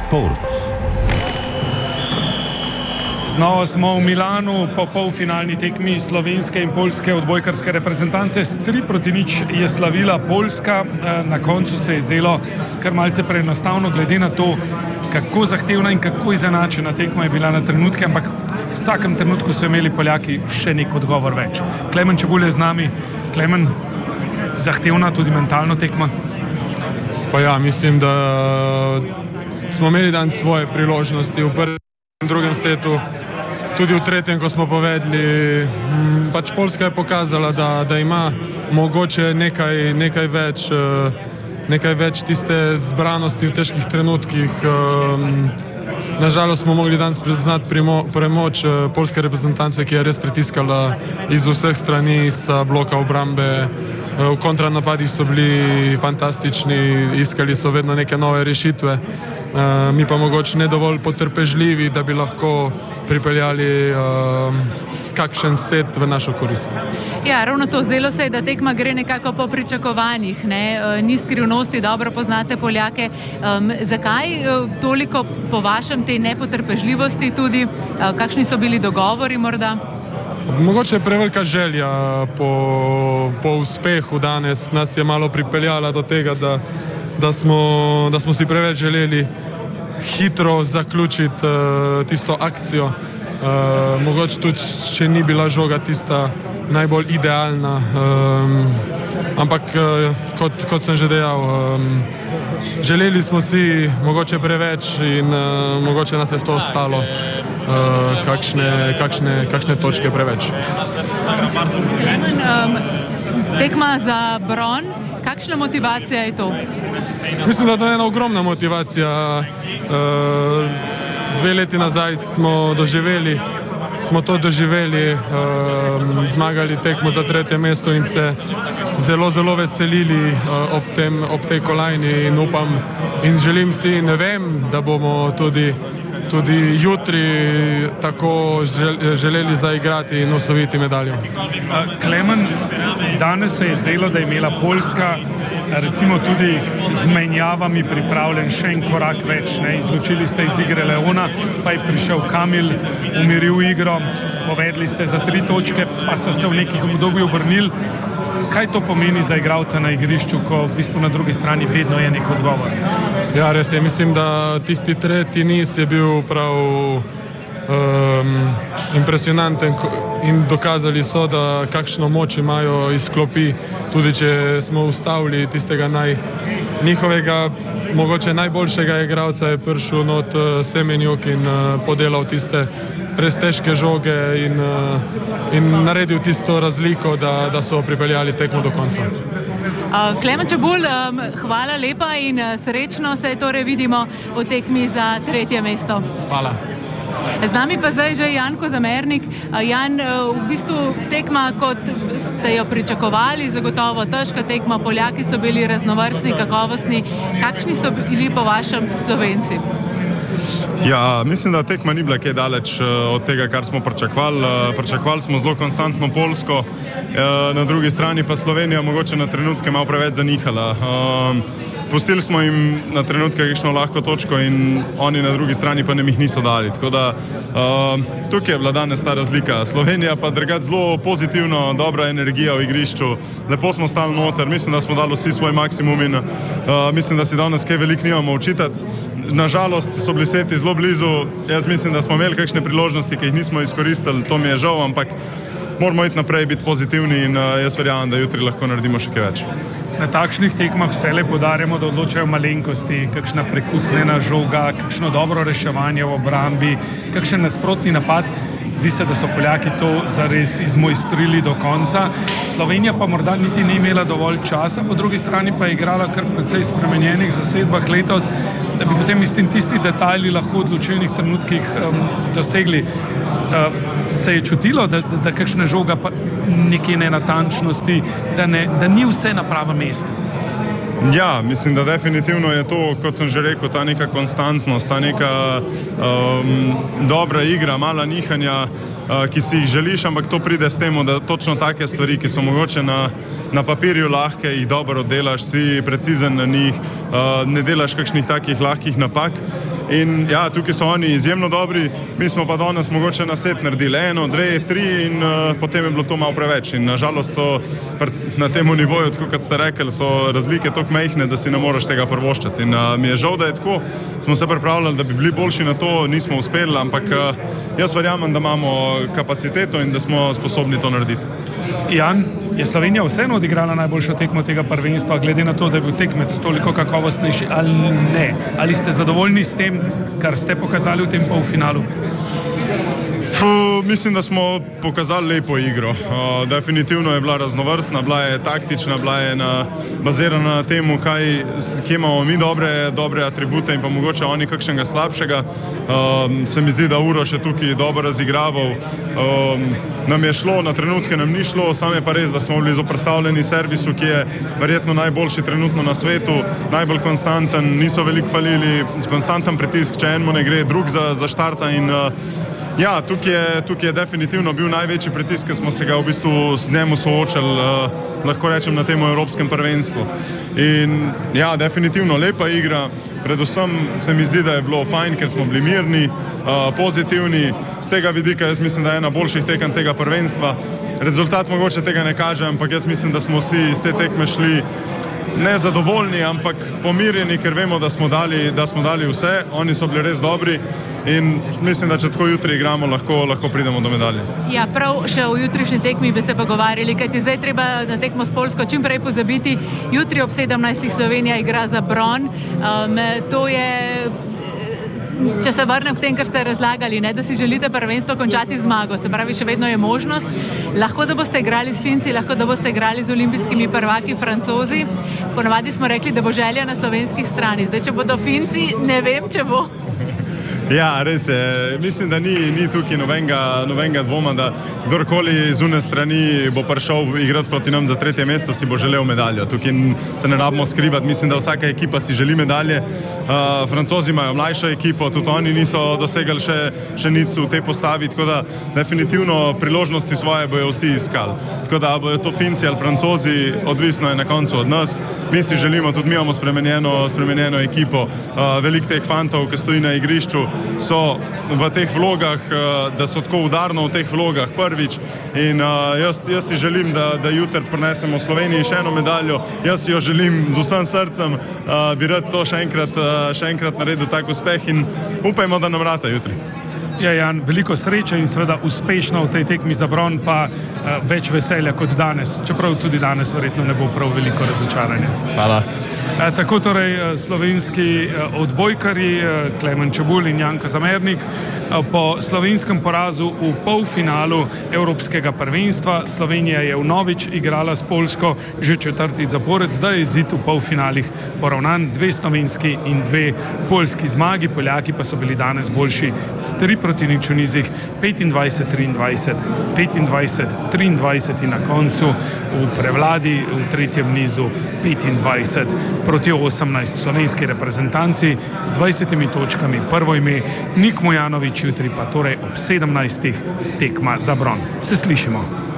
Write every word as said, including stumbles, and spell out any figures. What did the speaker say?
Šport. Znova smo v Milanu po polfinalni tekmi slovenske in poljske odbojkarske reprezentance. S tri proti nič je slavila Poljska. Na koncu se je zdelo kar malce preenostavno, glede na to, kako zahtevna in kako izenačena tekma je bila na trenutke, ampak v vsakem trenutku so imeli Poljaki še nek odgovor več. Klemen Čebulj je z nami. Klemen, zahtevna tudi mentalno tekma? Pa ja, mislim, da smo imeli danes svoje priložnosti v prvem in drugem setu, tudi v tretjem, ko smo povedali. Pač Poljska je pokazala, da, da ima mogoče nekaj, nekaj več, nekaj več tiste zbranosti v težkih trenutkih. Nažalost smo mogli danes priznati premoč poljske reprezentance, ki je res pritiskala iz vseh strani, iz bloka obrambe. V kontranapadih so bili fantastični, iskali so vedno neke nove rešitve. Mi pa mogoče ne dovolj potrpežljivi, da bi lahko pripeljali s kakšen set v našo korist. Ja, ravno to, zdelo se je, da tekma gre nekako po pričakovanjih, ne? Ni skrivnosti, dobro poznate Poljake. Um, zakaj toliko po vašem tej nepotrpežljivosti tudi? Kakšni so bili dogovori morda? Mogoče je prevelika želja po, po uspehu danes. Nas je malo pripeljala do tega, da, da, smo, da smo si preveč želeli hitro zaključiti uh, tisto akcijo. Uh, mogoče tudi, če ni bila žoga tista najbolj idealna. Um, ampak, uh, kot, kot sem že dejal, um, želeli smo si mogoče preveč in uh, mogoče nas je to ostalo. Uh, kakšne, kakšne, kakšne točke preveč. Um, tekma za bron, kakšna motivacija je to? Mislim, da to je ena ogromna motivacija. Uh, dve leti nazaj smo doživeli, smo to doživeli, uh, zmagali tekmo za tretje mesto in se zelo, zelo veselili uh, ob, tem, ob tej kolajni in upam in želim si, ne vem, da bomo tudi tudi jutri tako želeli zdaj igrati in osvojiti medaljo. Klemen, danes se je zdelo, da je imela Poljska recimo tudi z menjavami pripravljen še en korak več. Ne? Izločili ste iz igre Leona, pa je prišel Kamil, umiril igro, povedli ste za tri točke, pa so se v nekih obdobju vrnili. Kaj to pomeni za igralca na igrišču, ko v bistvu na drugi strani vedno je nek odgovor? Ja, res je. Mislim, da tisti tretji niz je bil prav um, impresionanten in dokazali so, da kakšno moč imajo iz klopi, tudi če smo ustavili tistega naj, njihovega mogoče najboljšega igralca je prišel not uh, Semenjuk in uh, podelal tiste res težke žoge in, uh, in naredil tisto razliko, da, da so pripeljali tekmo do konca. Uh, Klemen Čebulj, um, hvala lepa in uh, srečno se torej vidimo v tekmi za tretje mesto. Hvala. Z nami pa zdaj že Jan Kozamernik. Uh, Jan, uh, v bistvu tekma, kot ste jo pričakovali, zagotovo težka tekma, Poljaki so bili raznovrstni, kakovostni. Kakšni so bili po vašem Slovenci? Ja, mislim, da tekma ni bila kaj daleč od tega, kar smo pričakovali. Pričakovali smo zelo konstantno Poljsko, na drugi strani pa Slovenija mogoče na trenutke malo preveč zanihala. Pustili smo jim na trenutke kakšno lahko točko in oni na drugi strani pa nam jih niso dali. Tako da tukaj je bila danes ta razlika. Slovenija pa drugače zelo pozitivno, dobra energija v igrišču. Lepo smo stali noter, mislim, da smo dali vsi svoj maksimum in mislim, da si danes kaj veliko nimamo učitati. Nažalost so bili seti zelo blizu. Jaz mislim, da smo imeli kakšne priložnosti, ki jih nismo izkoristili. To mi je žal, ampak moramo iti naprej, biti pozitivni in jaz verjamem, da jutri lahko naredimo še kaj več. Na takšnih tekmah vselej poudarjamo, da odločajo malenkosti, kakšna prekucnjena žoga, kakšno dobro reševanje v obrambi, kakšen nasprotni napad. Zdi se, da so Poljaki to zares izmojstrili do konca. Slovenija pa morda niti ni imela dovolj časa, po drugi strani pa je igrala kar precej spremenjenih zasedbah letos, da bi potem iz tisti detajli lahko v odločilnih trenutkih um, dosegli. Uh, se je čutilo, da, da, da kakšna žoga pa nekje nenatančnosti, da, ne, da ni vse na pravem mestu? Ja, mislim, da definitivno je to, kot sem že rekel, ta neka konstantnost, ta neka um, dobra igra, mala nihanja, uh, ki si jih želiš, ampak to pride s tem, da točno take stvari, ki so mogoče na, na papirju lahke, jih dobro delaš, si precizen na njih, uh, ne delaš kakšnih takih lahkih napak. In ja, tukaj so oni izjemno dobri, mi smo pa danes mogoče na set naredili eno, dve, tri in uh, potem je bilo to malo preveč. In nažalost so na tem nivoju, tako kot ste rekli, so razlike toliko majhne, da si ne moreš tega prvoščati. In uh, mi je žal, da je tako, smo se pripravljali, da bi bili boljši na to, nismo uspeli, ampak uh, jaz verjamem, da imamo kapaciteto in da smo sposobni to narediti. Jan, je Slovenija vseeno odigrala najboljšo tekmo tega prvenstva, glede na to, da je bil tekmec toliko kakovostnejši ali ne? Ali ste zadovoljni s tem, kar ste pokazali v tem polfinalu? Puh, mislim, da smo pokazali lepo igro. Uh, definitivno je bila raznovrstna, bila je taktična, bila je na, bazirana na tem, kaj, kje imamo mi dobre, dobre atribute in pa mogoče oni kakšnega slabšega. Uh, se mi zdi, da Uroš je tukaj dobro razigraval. Um, nam je šlo, na trenutke nam ni šlo, sam je pa res, da smo bili zoprstavljeni servisu, ki je verjetno najboljši trenutno na svetu, najbolj konstanten, niso veliko falili, konstanten pritisk, če enemu ne gre, drug za, za štarta in uh, ja, tukaj je, tukaj je definitivno bil največji pritisk, ki smo se ga v bistvu s njemu soočali, uh, lahko rečem, na tem evropskem prvenstvu. In ja, definitivno lepa igra, predvsem se mi zdi, da je bilo fajn, ker smo bili mirni, uh, pozitivni, z tega vidika jaz mislim, da je ena boljših tekem tega prvenstva. Rezultat mogoče tega ne kaže, ampak jaz mislim, da smo vsi iz te tekme šli nezadovoljni, ampak pomirjeni, ker vemo, da smo dali, da smo dali vse, oni so bili res dobri in mislim, da če tako jutri igramo, lahko, lahko pridemo do medalje. Ja, prav še o jutrišnji tekmi bi se pogovarjali, kajti zdaj treba na tekmo s Poljsko čim prej pozabiti. Jutri ob sedemnajstih Slovenija igra za bron. Um, to je, če se vrnem k tem, kar ste razlagali, ne, da si želite prvenstvo končati zmago, se pravi, še vedno je možnost. Lahko, da boste igrali s Finci, lahko, da boste igrali z olimpijskimi prvaki Francozi. Ponavadi smo rekli, da bo želja na slovenskih strani. Zdaj, če bodo Finci, ne vem, če bo. Ja, res je. Mislim, da ni, ni tukaj nobenega, nobenega dvoma, da kdorkoli z une strani bo prišel igrati proti nam za tretje mesto, si bo želel medaljo. Tukaj se ne rabimo skrivati. Mislim, da vsaka ekipa si želi medalje. Uh, Francozi imajo mlajšo ekipo, tudi oni niso dosegali še, še nič v tej postavi, tako da definitivno priložnosti svoje bojo vsi iskali. Tako da bojo to Finci ali Francozi, odvisno je na koncu od nas. Mi si želimo, tudi mi imamo spremenjeno, spremenjeno ekipo. Uh, veliko teh fantov, ki stoji na igrišču, so v teh vlogah, da so tako udarno v teh vlogah prvič in uh, jaz, jaz si želim, da, da jutri prinesemo Sloveniji še eno medaljo. Jaz si jo želim z vsem srcem, uh, bi rad to še enkrat, uh, še enkrat naredil tak uspeh in upajmo, da nam vrata jutri. Ja, Jan, veliko sreče in seveda uspešno v tej tekmi za bron, pa uh, več veselja kot danes, čeprav tudi danes verjetno ne bo prav veliko razočaranja. Hvala. E, tako torej slovenski odbojkarji Klemen Čebulj in Janko Zamernik po slovenskem porazu v polfinalu Evropskega prvenstva. Slovenija je vnovič igrala s Poljsko že četrtič zapored, zdaj je izid v polfinalih poravnan, dve slovenski in dve poljski zmagi, Poljaki pa so bili danes boljši s tri proti nič v nizih, petindvajset triindvajset, petindvajset triindvajset in na koncu v prevladi v tretjem nizu petindvajset proti osemnajst slovenski reprezentanci z dvajsetimi točkami. Prvo ime Nik Mojanović, jutri pa torej ob sedemnajstih tekma za bron. Se slišimo.